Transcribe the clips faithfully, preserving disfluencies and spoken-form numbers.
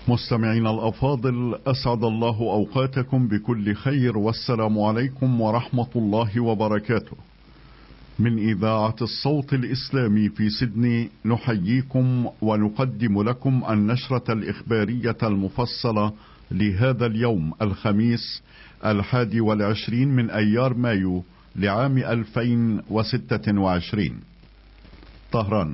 مستمعينا الأفاضل، أسعد الله أوقاتكم بكل خير، والسلام عليكم ورحمة الله وبركاته. من إذاعة الصوت الإسلامي في سيدني نحييكم ونقدم لكم النشرة الإخبارية المفصلة لهذا اليوم الخميس الحادي والعشرين من أيار مايو لعام ألفين وستة وعشرين. طهران.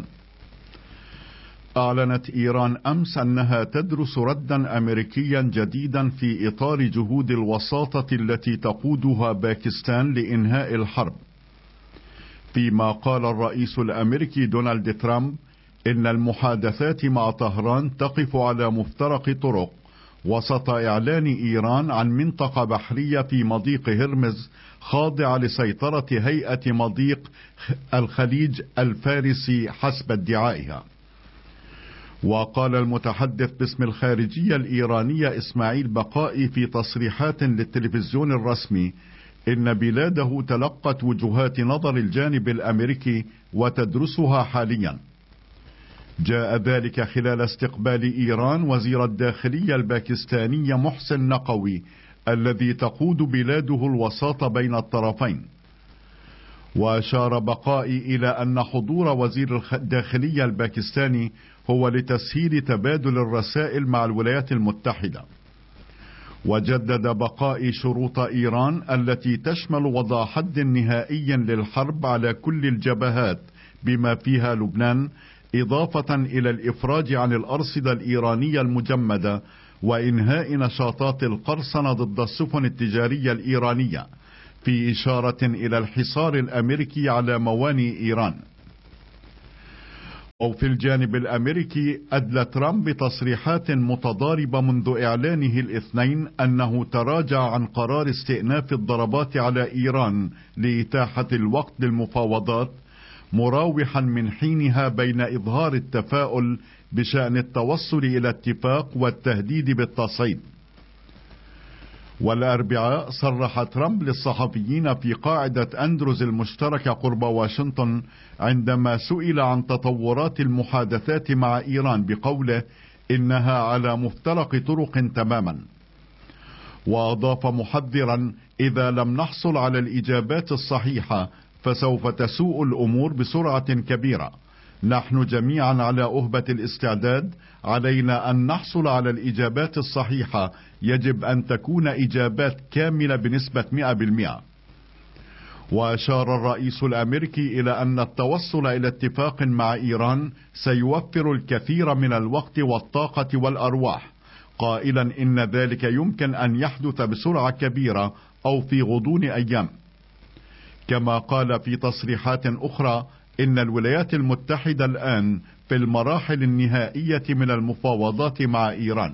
أعلنت إيران أمس أنها تدرس ردا أمريكيا جديدا في إطار جهود الوساطة التي تقودها باكستان لإنهاء الحرب، فيما قال الرئيس الأمريكي دونالد ترامب إن المحادثات مع طهران تقف على مفترق طرق وسط إعلان إيران عن منطقة بحرية في مضيق هرمز خاضعة لسيطرة هيئة مضيق الخليج الفارسي حسب ادعائها. وقال المتحدث باسم الخارجية الإيرانية إسماعيل بقائي في تصريحات للتلفزيون الرسمي إن بلاده تلقت وجهات نظر الجانب الأمريكي وتدرسها حاليا. جاء ذلك خلال استقبال إيران وزير الداخلية الباكستاني محسن نقوي الذي تقود بلاده الوساط بين الطرفين. وأشار بقائي إلى أن حضور وزير الداخلية الباكستاني هو لتسهيل تبادل الرسائل مع الولايات المتحدة. وجدد بقائي شروط إيران التي تشمل وضع حد نهائي للحرب على كل الجبهات بما فيها لبنان، إضافة إلى الإفراج عن الأرصدة الإيرانية المجمدة وإنهاء نشاطات القرصنة ضد السفن التجارية الإيرانية، في إشارة إلى الحصار الأمريكي على موانئ إيران. وفي الجانب الأمريكي أدلى ترامب بتصريحات متضاربة منذ إعلانه الاثنين أنه تراجع عن قرار استئناف الضربات على إيران لإتاحة الوقت للمفاوضات، مراوحا من حينها بين إظهار التفاؤل بشأن التوصل إلى اتفاق والتهديد بالتصعيد. والأربعاء صرح ترامب للصحفيين في قاعدة أندروز المشتركة قرب واشنطن عندما سئل عن تطورات المحادثات مع إيران بقوله إنها على مفترق طرق تماما. وأضاف محذرا: إذا لم نحصل على الإجابات الصحيحة فسوف تسوء الأمور بسرعة كبيرة. نحن جميعا على أهبة الاستعداد، علينا أن نحصل على الإجابات الصحيحة، يجب أن تكون إجابات كاملة بنسبة مئة بالمئة. وأشار الرئيس الأمريكي إلى أن التوصل إلى اتفاق مع إيران سيوفر الكثير من الوقت والطاقة والأرواح، قائلا إن ذلك يمكن أن يحدث بسرعة كبيرة أو في غضون أيام. كما قال في تصريحات أخرى إن الولايات المتحدة الآن في المراحل النهائية من المفاوضات مع إيران.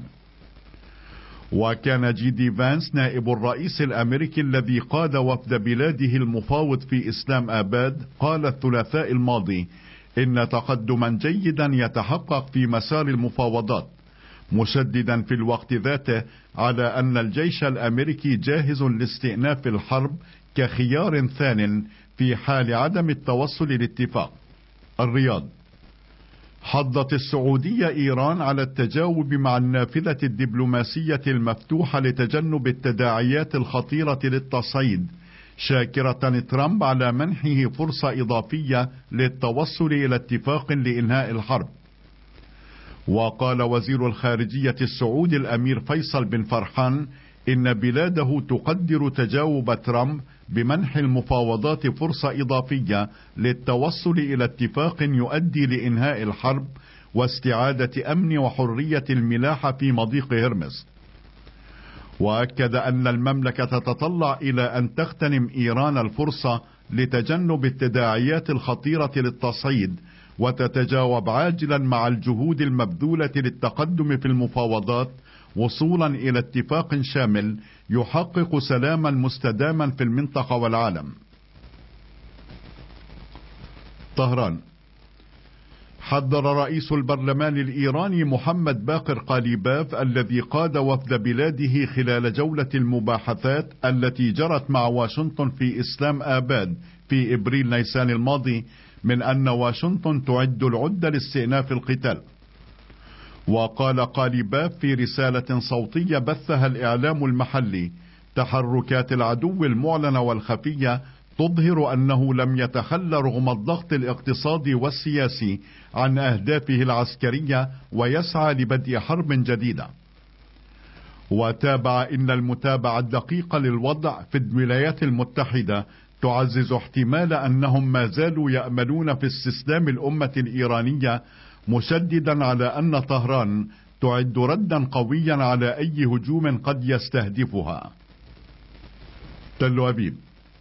وكان جي دي فانس نائب الرئيس الأمريكي الذي قاد وفد بلاده المفاوض في إسلام آباد قال الثلاثاء الماضي إن تقدما جيدا يتحقق في مسار المفاوضات، مشددا في الوقت ذاته على أن الجيش الأمريكي جاهز لاستئناف الحرب كخيار ثان في حال عدم التوصل لاتفاق. الرياض. حضت السعودية إيران على التجاوب مع النافذة الدبلوماسية المفتوحة لتجنب التداعيات الخطيرة للتصعيد، شاكرة ترامب على منحه فرصة إضافية للتوصل إلى اتفاق لإنهاء الحرب. وقال وزير الخارجية السعودي الأمير فيصل بن فرحان إن بلاده تقدر تجاوب ترامب بمنح المفاوضات فرصة إضافية للتوصل إلى اتفاق يؤدي لإنهاء الحرب واستعادة أمن وحرية الملاحة في مضيق هرمز. وأكد أن المملكة تتطلع إلى أن تغتنم إيران الفرصة لتجنب التداعيات الخطيرة للتصعيد، وتتجاوب عاجلا مع الجهود المبذولة للتقدم في المفاوضات وصولا إلى اتفاق شامل يحقق سلاما مستداما في المنطقة والعالم. طهران. حذر رئيس البرلمان الإيراني محمد باقر قاليباف الذي قاد وفد بلاده خلال جولة المباحثات التي جرت مع واشنطن في إسلام آباد في إبريل نيسان الماضي من أن واشنطن تعد العدة لاستئناف القتال. وقال قاليباف في رسالة صوتية بثها الإعلام المحلي: تحركات العدو المعلنة والخفية تظهر أنه لم يتخلى رغم الضغط الاقتصادي والسياسي عن أهدافه العسكرية، ويسعى لبدء حرب جديدة. وتابع: إن المتابعة الدقيقة للوضع في الولايات المتحدة تعزز احتمال أنهم ما زالوا يأملون في استسلام الأمة الإيرانية، مشددا على أن طهران تعد ردا قويا على أي هجوم قد يستهدفها. تل أبيب.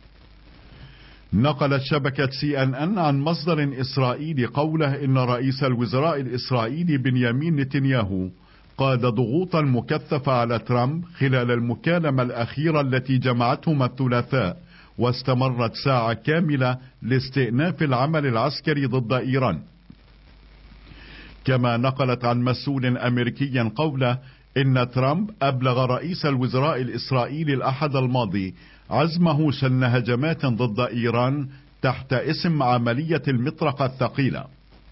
نقلت شبكة سي ان ان عن مصدر إسرائيلي قوله إن رئيس الوزراء الإسرائيلي بنيامين نتنياهو قاد ضغوطا مكثفة على ترامب خلال المكالمة الأخيرة التي جمعتهما الثلاثاء، واستمرت ساعة كاملة لاستئناف العمل العسكري ضد إيران. كما نقلت عن مسؤول أمريكي قوله إن ترامب أبلغ رئيس الوزراء الإسرائيلي الأحد الماضي عزمه شن هجمات ضد إيران تحت اسم عملية المطرقة الثقيلة.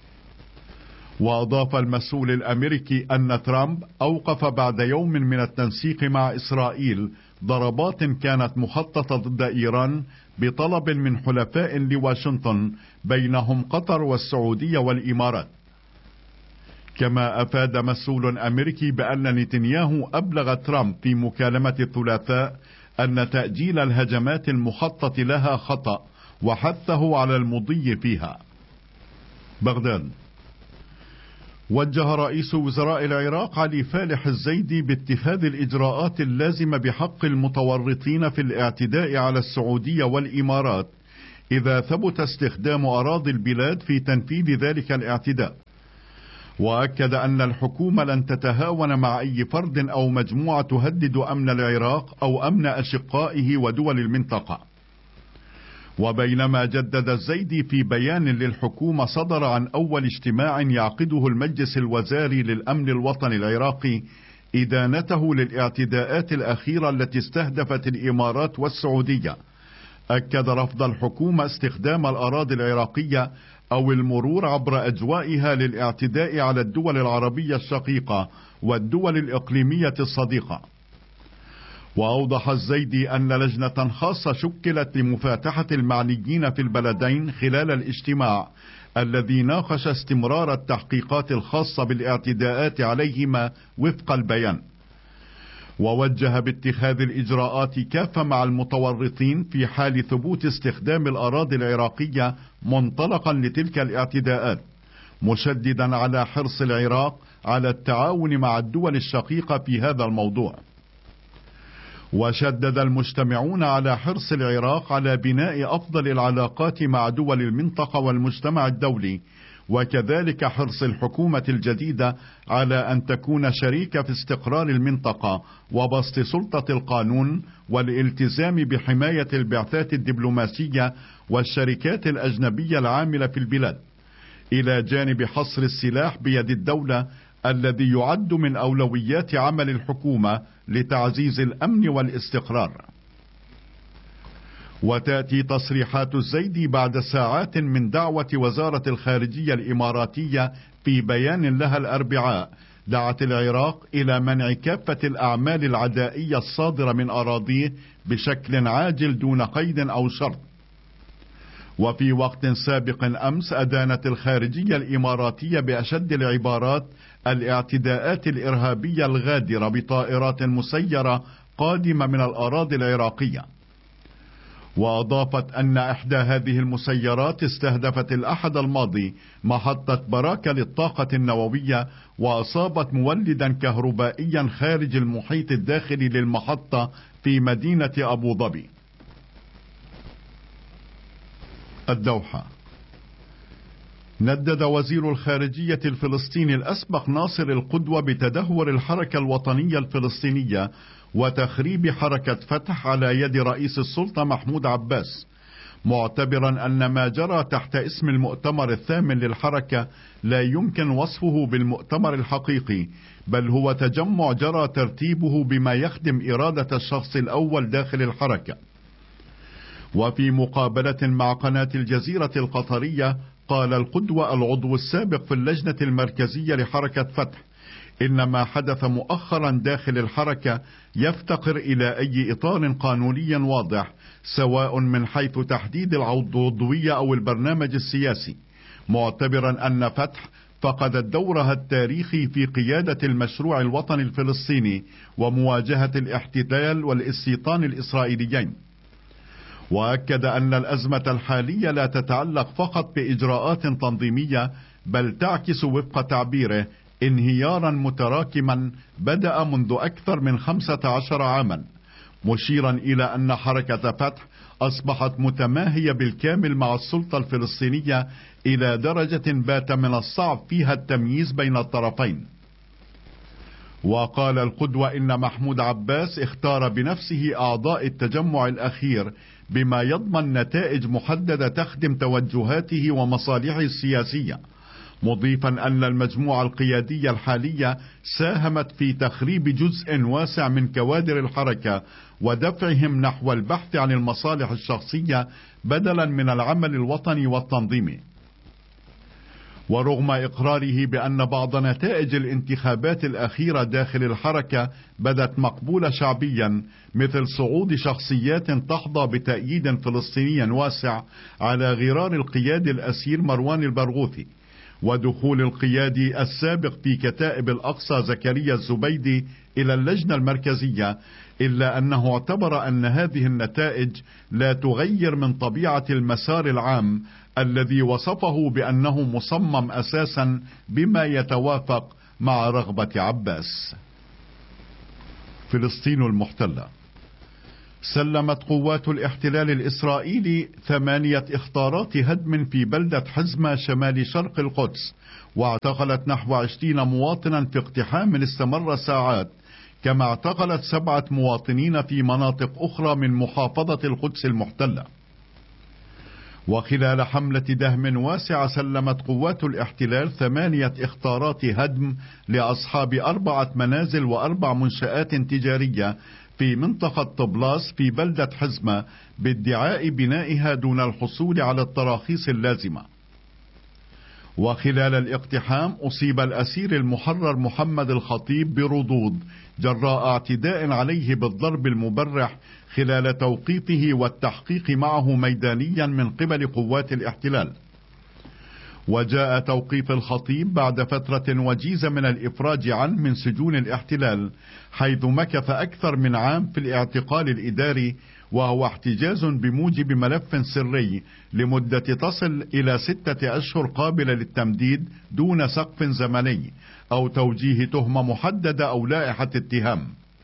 وأضاف المسؤول الأمريكي أن ترامب أوقف بعد يوم من التنسيق مع إسرائيل ضربات كانت مخططة ضد إيران بطلب من حلفاء لواشنطن بينهم قطر والسعودية والإمارات. كما أفاد مسؤول أمريكي بأن نتنياهو أبلغ ترامب في مكالمة الثلاثاء أن تأجيل الهجمات المخطط لها خطأ، وحثه على المضي فيها. بغداد. وجه رئيس وزراء العراق علي فالح الزيدي باتخاذ الإجراءات اللازمة بحق المتورطين في الاعتداء على السعودية والإمارات إذا ثبت استخدام أراضي البلاد في تنفيذ ذلك الاعتداء. وأكد أن الحكومة لن تتهاون مع أي فرد أو مجموعة تهدد أمن العراق أو أمن أشقائه ودول المنطقة. وبينما جدد الزيدي في بيان للحكومة صدر عن أول اجتماع يعقده المجلس الوزاري للأمن الوطني العراقي إدانته للاعتداءات الأخيرة التي استهدفت الإمارات والسعودية، أكد رفض الحكومة استخدام الأراضي العراقية أو المرور عبر أجوائها للاعتداء على الدول العربية الشقيقة والدول الإقليمية الصديقة. وأوضح الزيدي أن لجنة خاصة شكلت لمفاتحة المعنيين في البلدين خلال الاجتماع الذي ناقش استمرار التحقيقات الخاصة بالاعتداءات عليهما وفق البيان. ووجه باتخاذ الإجراءات كافة مع المتورطين في حال ثبوت استخدام الأراضي العراقية منطلقا لتلك الاعتداءات، مشددا على حرص العراق على التعاون مع الدول الشقيقة في هذا الموضوع. وشدد المجتمعون على حرص العراق على بناء أفضل العلاقات مع دول المنطقة والمجتمع الدولي، وكذلك حرص الحكومة الجديدة على أن تكون شريكة في استقرار المنطقة وبسط سلطة القانون والالتزام بحماية البعثات الدبلوماسية والشركات الأجنبية العاملة في البلاد، إلى جانب حصر السلاح بيد الدولة الذي يعد من أولويات عمل الحكومة لتعزيز الأمن والاستقرار. وتأتي تصريحات الزيدي بعد ساعات من دعوة وزارة الخارجية الإماراتية في بيان لها الأربعاء دعت العراق إلى منع كافة الأعمال العدائية الصادرة من أراضيه بشكل عاجل دون قيد أو شرط. وفي وقت سابق أمس أدانت الخارجية الإماراتية بأشد العبارات الاعتداءات الإرهابية الغادرة بطائرات مسيرة قادمة من الأراضي العراقية. وأضافت أن إحدى هذه المسيرات استهدفت الأحد الماضي محطة براكة للطاقة النووية، وأصابت مولدا كهربائيا خارج المحيط الداخلي للمحطة في مدينة أبو ظبي. الدوحة. ندد وزير الخارجية الفلسطيني الأسبق ناصر القدوة بتدهور الحركة الوطنية الفلسطينية وتخريب حركة فتح على يد رئيس السلطة محمود عباس، معتبرا أن ما جرى تحت اسم المؤتمر الثامن للحركة لا يمكن وصفه بالمؤتمر الحقيقي، بل هو تجمع جرى ترتيبه بما يخدم إرادة الشخص الأول داخل الحركة. وفي مقابلة مع قناة الجزيرة القطرية قال القدوة العضو السابق في اللجنة المركزية لحركة فتح إن ما حدث مؤخرا داخل الحركة يفتقر إلى أي إطار قانوني واضح، سواء من حيث تحديد العضوية أو البرنامج السياسي، معتبرا أن فتح فقدت دورها التاريخي في قيادة المشروع الوطني الفلسطيني ومواجهة الاحتلال والاستيطان الإسرائيليين. وأكد أن الأزمة الحالية لا تتعلق فقط بإجراءات تنظيمية، بل تعكس وفق تعبيره انهيارا متراكما بدأ منذ أكثر من خمسة عشر عاما، مشيرا إلى أن حركة فتح أصبحت متماهية بالكامل مع السلطة الفلسطينية إلى درجة بات من الصعب فيها التمييز بين الطرفين. وقال القدوة إن محمود عباس اختار بنفسه أعضاء التجمع الأخير بما يضمن نتائج محددة تخدم توجهاته ومصالحه السياسية، مضيفا أن المجموعة القيادية الحالية ساهمت في تخريب جزء واسع من كوادر الحركة ودفعهم نحو البحث عن المصالح الشخصية بدلا من العمل الوطني والتنظيمي. ورغم إقراره بأن بعض نتائج الانتخابات الأخيرة داخل الحركة بدت مقبولة شعبيا، مثل صعود شخصيات تحظى بتأييد فلسطيني واسع على غرار القيادي الأسير مروان البرغوثي، ودخول القيادي السابق في كتائب الأقصى زكريا الزبيدي إلى اللجنة المركزية، إلا أنه اعتبر أن هذه النتائج لا تغير من طبيعة المسار العام الذي وصفه بأنه مصمم أساسا بما يتوافق مع رغبة عباس. فلسطين المحتلة. سلمت قوات الاحتلال الإسرائيلي ثمانية اخطارات هدم في بلدة حزمة شمال شرق القدس، واعتقلت نحو عشرين مواطنا في اقتحام استمر ساعات، كما اعتقلت سبعة مواطنين في مناطق أخرى من محافظة القدس المحتلة. وخلال حملة دهم واسعة سلمت قوات الاحتلال ثمانية اخطارات هدم لأصحاب أربعة منازل وأربع منشآت تجارية في منطقة طبلاس في بلدة حزمة بادعاء بنائها دون الحصول على التراخيص اللازمة. وخلال الاقتحام أصيب الأسير المحرر محمد الخطيب بردود جراء اعتداء عليه بالضرب المبرح خلال توقيفه والتحقيق معه ميدانيا من قبل قوات الاحتلال. وجاء توقيف الخطيب بعد فترة وجيزة من الإفراج عنه من سجون الاحتلال، حيث مكث أكثر من عام في الاعتقال الإداري، وهو احتجاز بموجب ملف سري لمدة تصل إلى ستة أشهر قابلة للتمديد دون سقف زمني أو توجيه تهمة محددة أو لائحة اتهام.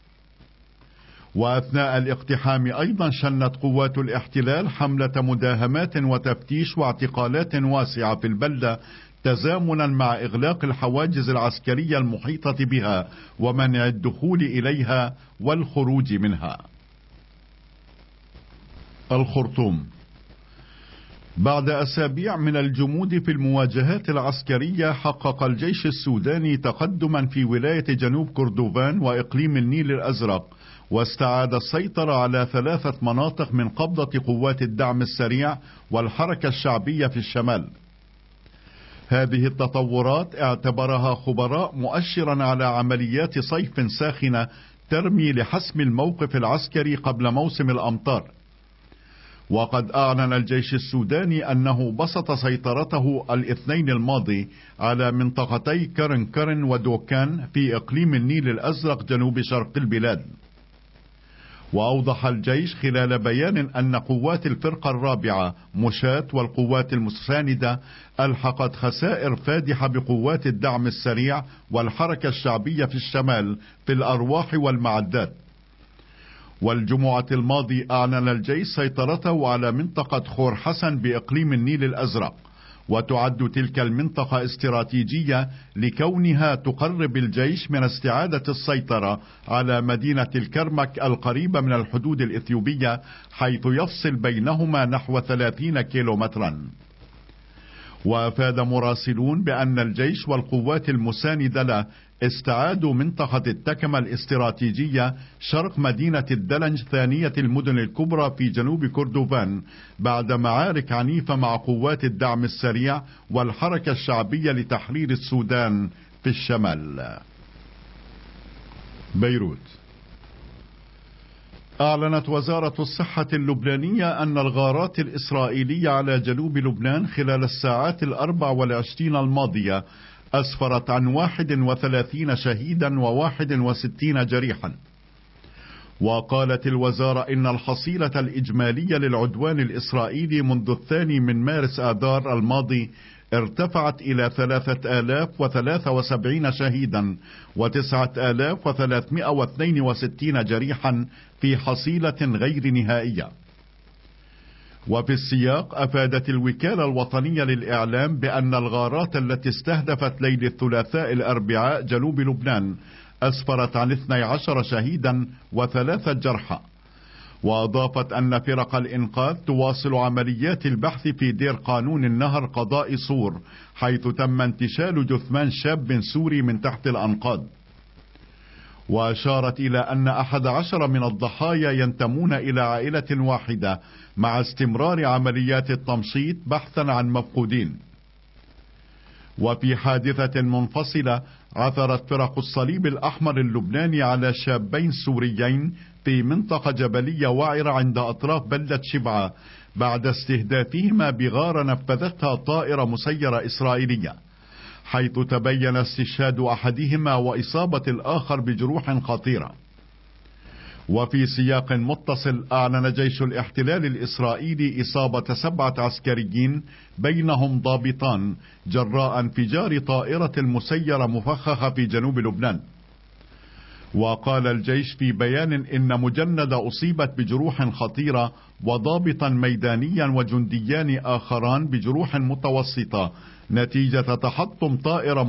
وأثناء الاقتحام أيضا شنت قوات الاحتلال حملة مداهمات وتفتيش واعتقالات واسعة في البلدة، تزامنا مع إغلاق الحواجز العسكرية المحيطة بها ومنع الدخول إليها والخروج منها. الخرطوم. بعد أسابيع من الجمود في المواجهات العسكرية، حقق الجيش السوداني تقدما في ولاية جنوب كردوفان وإقليم النيل الأزرق، واستعاد السيطرة على ثلاثة مناطق من قبضة قوات الدعم السريع والحركة الشعبية في الشمال. هذه التطورات اعتبرها خبراء مؤشرا على عمليات صيف ساخنة ترمي لحسم الموقف العسكري قبل موسم الأمطار. وقد أعلن الجيش السوداني أنه بسط سيطرته الاثنين الماضي على منطقتي كرن كرن ودوكان في إقليم النيل الأزرق جنوب شرق البلاد. وأوضح الجيش خلال بيان أن قوات الفرقة الرابعة مشاة والقوات المساندة ألحقت خسائر فادحة بقوات الدعم السريع والحركة الشعبية في الشمال في الأرواح والمعدات. والجمعة الماضي أعلن الجيش سيطرته على منطقة خور حسن بإقليم النيل الأزرق، وتعد تلك المنطقة استراتيجية لكونها تقرب الجيش من استعادة السيطرة على مدينة الكرمك القريبة من الحدود الإثيوبية، حيث يفصل بينهما نحو ثلاثين كيلومترا. وأفاد مراسلون بأن الجيش والقوات المساندة له استعادوا منطقة التكمة الاستراتيجية شرق مدينة الدلنج ثانية المدن الكبرى في جنوب كردوفان بعد معارك عنيفة مع قوات الدعم السريع والحركة الشعبية لتحرير السودان في الشمال. بيروت. أعلنت وزارة الصحة اللبنانية أن الغارات الإسرائيلية على جنوب لبنان خلال الساعات الأربع والعشرين الماضية أسفرت عن واحد وثلاثين شهيدا وواحد وستين جريحا. وقالت الوزارة إن الحصيلة الإجمالية للعدوان الإسرائيلي منذ الثاني من مارس آذار الماضي ارتفعت إلى ثلاثة آلاف وثلاثة وسبعين شهيدا وتسعة آلاف وثلاثمائة واثنين وستين جريحا في حصيلة غير نهائية. وفي السياق أفادت الوكالة الوطنية للإعلام بأن الغارات التي استهدفت ليل الثلاثاء الأربعاء جنوب لبنان أسفرت عن اثني عشر شهيدا وثلاثة جرحى. وأضافت أن فرق الإنقاذ تواصل عمليات البحث في دير قانون النهر قضاء صور، حيث تم انتشال جثمان شاب سوري من تحت الأنقاض. وأشارت إلى أن أحد عشر من الضحايا ينتمون إلى عائلة واحدة، مع استمرار عمليات التمشيط بحثا عن مفقودين. وفي حادثة منفصلة عثرت فرق الصليب الأحمر اللبناني على شابين سوريين في منطقة جبلية وعرة عند أطراف بلدة شبعة بعد استهدافهما بغارة نفذتها طائرة مسيرة إسرائيلية، حيث تبين استشهاد أحدهما وإصابة الآخر بجروح خطيرة. وفي سياق متصل أعلن جيش الاحتلال الإسرائيلي إصابة سبعة عسكريين بينهم ضابطان جراء انفجار طائرة مسيرة مفخخة في جنوب لبنان. وقال الجيش في بيان إن مجندة أصيبت بجروح خطيرة وضابطا ميدانيا وجنديان آخران بجروح متوسطة نتيجة تحطم طائرة